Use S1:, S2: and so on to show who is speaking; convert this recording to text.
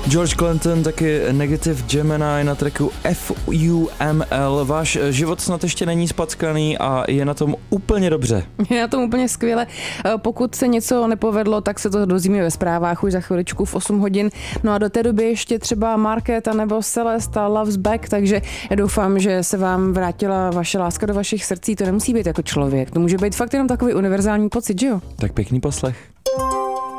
S1: George Clinton, taky Negative Gemini na tracku FUML. Váš život snad ještě není spackaný a je na tom úplně dobře.
S2: Je na tom úplně skvěle. Pokud se něco nepovedlo, tak se to dozvíme ve zprávách už za chviličku v 8 hodin. No a do té doby ještě třeba Markéta nebo Celesta Loves Back, takže já doufám, že se vám vrátila vaše láska do vašich srdcí. To nemusí být jako člověk, to může být fakt jenom takový univerzální pocit, že jo?
S1: Tak pěkný poslech.